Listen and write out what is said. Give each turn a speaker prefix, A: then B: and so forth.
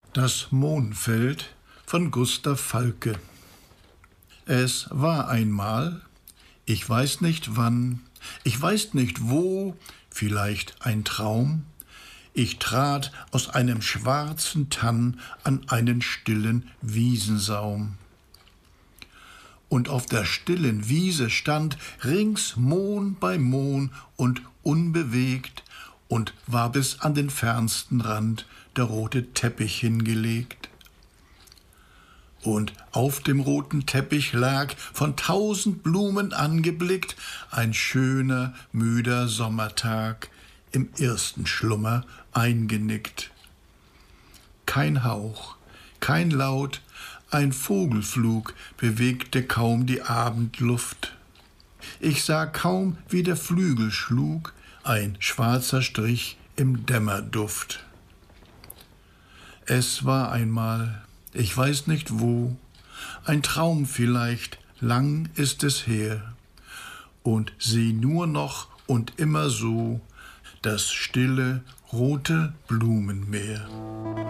A: Das Mohnfeld von Gustav Falke. Es war einmal, ich weiß nicht wann, ich weiß nicht wo, vielleicht ein Traum, ich trat aus einem schwarzen Tann an einen stillen Wiesensaum. Und auf der stillen Wiese stand rings Mohn bei Mohn und unbewegt, und war bis an den fernsten Rand der rote Teppich hingelegt. Und auf dem roten Teppich lag, von 1000 Blumen angeblickt, ein schöner, müder Sommertag, im ersten Schlummer eingenickt. Kein Hauch, kein Laut, ein Vogelflug bewegte kaum die Abendluft. Ich sah kaum, wie der Flügel schlug, ein schwarzer Strich im Dämmerduft. Es war einmal, ich weiß nicht wo, ein Traum vielleicht, lang ist es her, und seh nur noch und immer so das stille, rote Blumenmeer.